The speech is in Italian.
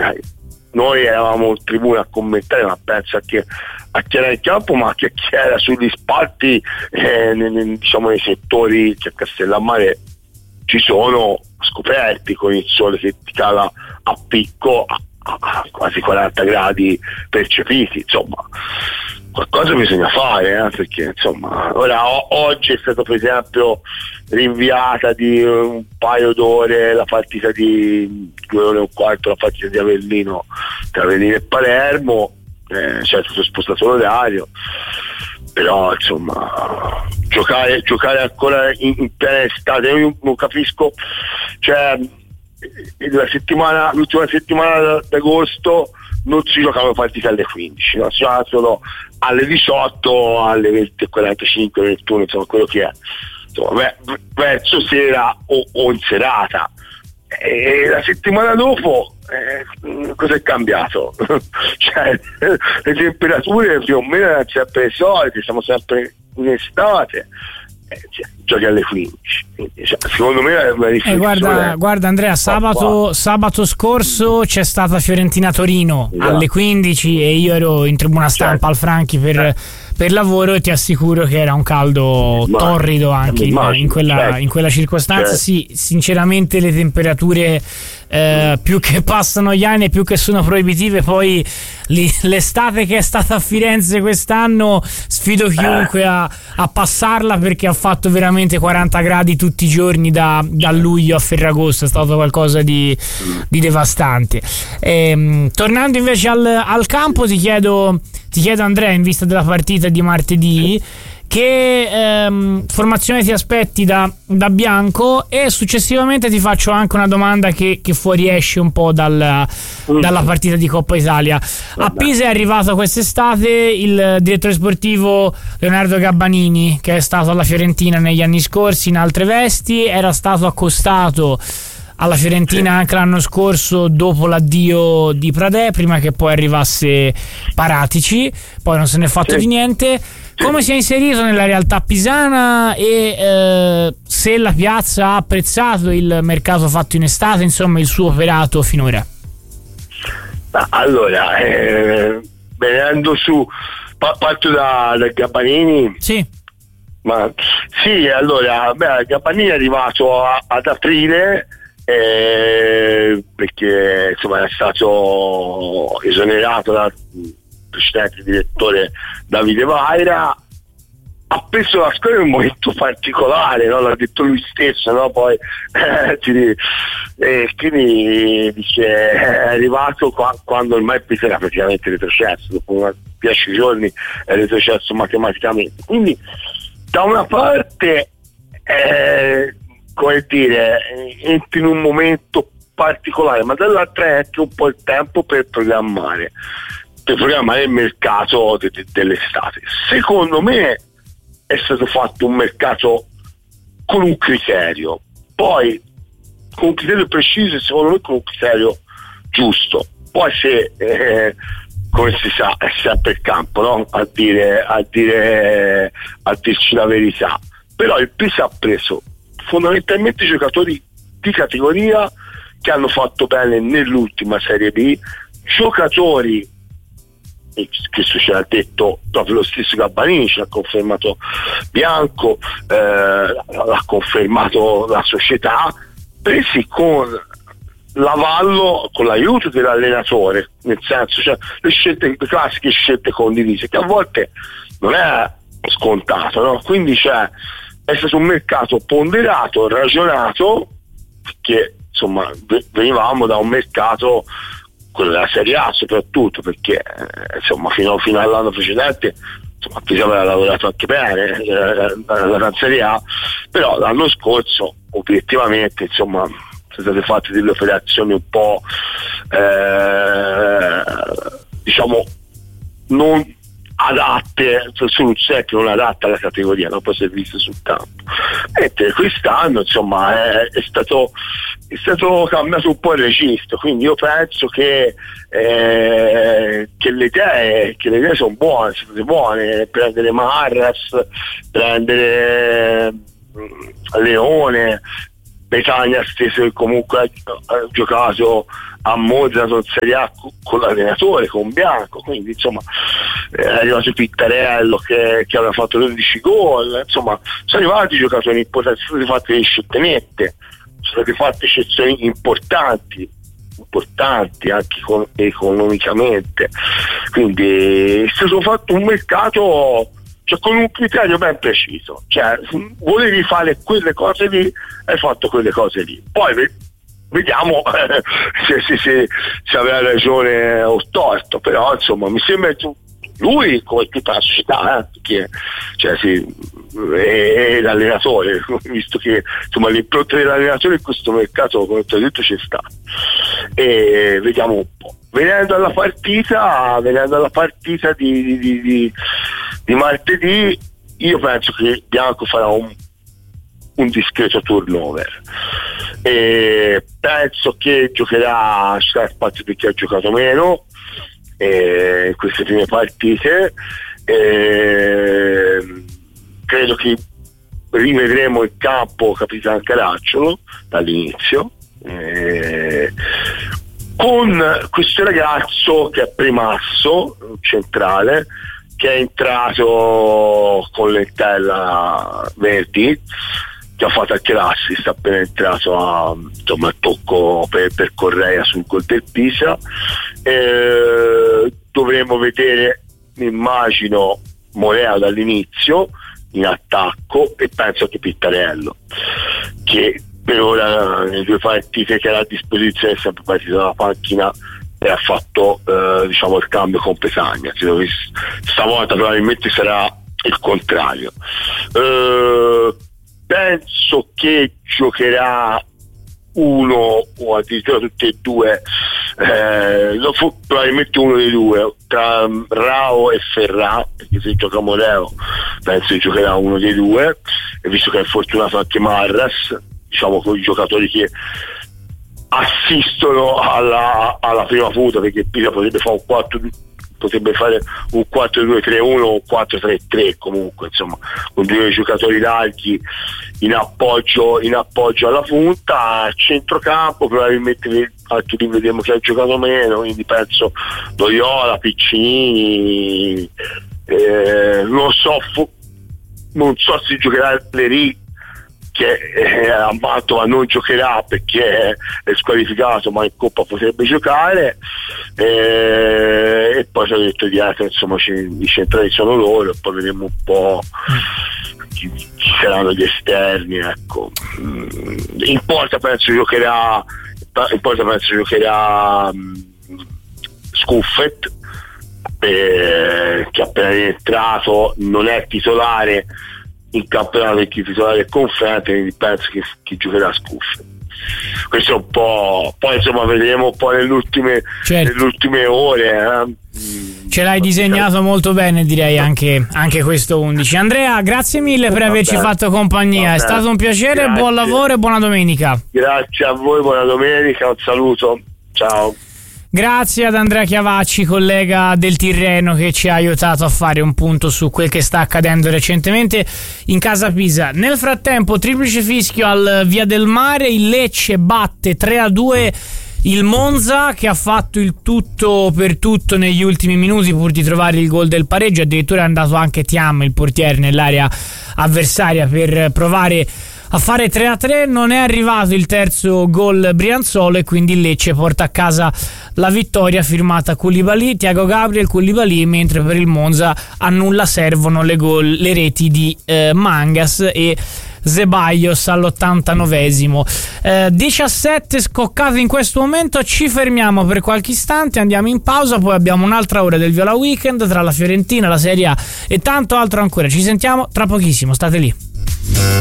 noi eravamo in tribuna a commentare, ma penso a chi era in campo, ma anche a chi era sugli spalti, diciamo nei settori che a Castellammare ci sono scoperti, con il sole che ti cala a picco a quasi 40 gradi percepiti. Insomma, qualcosa bisogna fare, perché insomma ora oggi è stato per esempio rinviata di un paio d'ore la partita di 2 ore e un quarto, la partita di Avellino tra Avellino e Palermo, certo sono spostato l'orario, però insomma giocare ancora in piena estate, io non capisco, cioè l'ultima settimana d'agosto non si giocavano partite alle 15, no? Si giocavano solo alle 18, alle 20:45, 21, insomma quello che è, insomma, verso sera o in serata. E la settimana dopo cosa è cambiato? Cioè, le temperature più o meno erano sempre le solite, siamo sempre in estate, giochi alle 15, quindi, cioè, secondo me è una riflessione. Guarda Andrea, sabato scorso c'è stata Fiorentina-Torino alle 15 e io ero in tribuna stampa al Franchi per lavoro, e ti assicuro che era un caldo torrido anche in quella circostanza. Sì, sinceramente le temperature più che passano gli anni e più che sono proibitive, poi l'estate che è stata a Firenze quest'anno sfido chiunque a passarla, perché ha fatto veramente 40 gradi tutti i giorni da luglio a Ferragosto, è stato qualcosa di devastante. Tornando invece al campo, ti chiedo Andrea, in vista della partita di martedì, che formazione ti aspetti da Bianco, e successivamente ti faccio anche una domanda che fuoriesce un po' dalla partita di Coppa Italia. A Pisa è arrivato quest'estate il direttore sportivo Leonardo Gabbanini, che è stato alla Fiorentina negli anni scorsi in altre vesti, era stato accostato alla Fiorentina anche l'anno scorso dopo l'addio di Pradè, prima che poi arrivasse Paratici, poi non se ne è fatto di niente. Come si è inserito nella realtà pisana e se la piazza ha apprezzato il mercato fatto in estate, insomma il suo operato finora? Allora, venendo su, parto da Gabbanini. Sì. Ma sì, allora, Gabbanini è arrivato ad aprile, perché insomma era stato esonerato dal precedente direttore Davide Vaira, ha preso la squadra in un momento particolare, no? L'ha detto lui stesso, no? Poi quindi dice è arrivato quando ormai Pisa era praticamente retrocesso, dopo 10 giorni è retrocesso matematicamente, quindi da una parte come dire, entri in un momento particolare, ma dall'altra è anche un po' il tempo per programmare il mercato dell'estate. Secondo me è stato fatto un mercato con un criterio, poi con un criterio preciso e secondo me con un criterio giusto. Poi se come si sa è sempre il campo, no? a dirci la verità, però il Pisa ha preso fondamentalmente giocatori di categoria che hanno fatto bene nell'ultima Serie B, giocatori, e questo ce l'ha detto proprio lo stesso Gabbanini, ce l'ha confermato Bianco, l'ha confermato la società, presi con l'avallo, con l'aiuto dell'allenatore, nel senso, cioè le classiche scelte condivise, che a volte non è scontato, no? Quindi è stato un mercato ponderato, ragionato, perché insomma venivamo da un mercato, quello della Serie A soprattutto, perché insomma fino all'anno precedente insomma Pisa aveva lavorato anche bene la Serie A, però l'anno scorso obiettivamente insomma sono state fatte delle operazioni un po' diciamo non adatte, soluzioni che non adatte alla categoria, non può essere viste sul campo. Mentre quest'anno insomma è stato cambiato un po' il registro, quindi io penso che le idee sono buone, prendere Marras, prendere Leone, Petagna stesso, che comunque ha giocato a Monza in Serie A con l'allenatore, con Bianco, quindi insomma è arrivato Pittarello che aveva fatto 12 gol, insomma sono arrivati giocatori importanti, sono state fatte le scelte nette, sono state fatte eccezioni importanti anche economicamente, quindi è stato fatto un mercato, cioè, con un criterio ben preciso, cioè volevi fare quelle cose lì, hai fatto quelle cose lì, poi vediamo se aveva ragione o torto, però insomma mi sembra lui, come tutta la società, che cioè, è l'allenatore, visto che insomma l'impronta dell'allenatore in questo mercato, come ti ho detto, c'è sta, e vediamo un po'. Venendo alla partita di martedì, io penso che Bianco farà un discreto turnover, e penso che giocherà, ci sarà spazio perché ha giocato meno in queste prime partite, credo che rivedremo il campo Capitan Caracciolo dall'inizio, con questo ragazzo che è Primasso, centrale, che è entrato con l'entella Verdi, che ha fatto anche l'assist, appena entrato a tocco per Correa sul gol del Pisa. Dovremmo vedere, immagino, Morea dall'inizio in attacco, e penso che Pittarello, che per ora nelle due partite che era a disposizione è sempre partito dalla panchina e ha fatto il cambio con Petagna. Stavolta probabilmente sarà il contrario. Penso che giocherà uno o addirittura tutti e due, probabilmente uno dei due, tra Rao e Ferrà, perché se gioca Moreo penso che giocherà uno dei due, e visto che è fortunato anche Marras, diciamo, con i giocatori che assistono alla prima punta, perché Pisa potrebbe fare un 4-2-3-1 o un 4-3-3, comunque insomma con due giocatori larghi in appoggio alla punta. A centrocampo probabilmente anche lì vedremo che ha giocato meno, quindi penso Loyola, Piccini, non so se giocherà Leri, che a Mantova non giocherà perché è squalificato, ma in Coppa potrebbe giocare, e poi ci ho detto di altri, insomma i centrali sono loro, e poi vedremo un po' chi saranno gli esterni, ecco. In porta penso giocherà Scuffet, che appena rientrato non è titolare in campionato, perché il titolare è Conferente, quindi penso che giocherà a Scuffet. Questo è un po', poi insomma vedremo un po' nelle ultime ore. Ce l'hai disegnato molto bene, direi, anche questo 11. Andrea, grazie mille per averci fatto compagnia, è stato un piacere, grazie. Buon lavoro e buona domenica. Grazie a voi, buona domenica, un saluto, ciao. Grazie ad Andrea Chiavacci, collega del Tirreno, che ci ha aiutato a fare un punto su quel che sta accadendo recentemente in casa Pisa. Nel frattempo, triplice fischio al Via del Mare, il Lecce batte 3-2 il Monza, che ha fatto il tutto per tutto negli ultimi minuti pur di trovare il gol del pareggio. Addirittura è andato anche Thiam, il portiere, nell'area avversaria per provare a fare 3-3. Non è arrivato il terzo gol brianzolo, e quindi il Lecce porta a casa la vittoria, firmata Koulibaly, Thiago Gabriel, Koulibaly, mentre per il Monza a nulla servono le reti di Mangas e Zeballos all'89esimo. 17 scoccate in questo momento, ci fermiamo per qualche istante, andiamo in pausa, poi abbiamo un'altra ora del Viola Weekend tra la Fiorentina, la Serie A e tanto altro ancora. Ci sentiamo tra pochissimo, state lì.